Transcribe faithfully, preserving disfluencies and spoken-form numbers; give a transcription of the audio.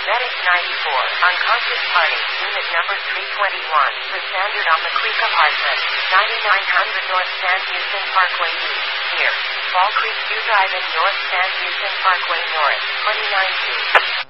Medic ninety-four, unconscious party, unit number three twenty-one, the Standard on the Creek Apartment, ninety-nine hundred North San Houston Parkway East, here. Fall Creek View Drive in North San Houston Parkway North, twenty-nine two.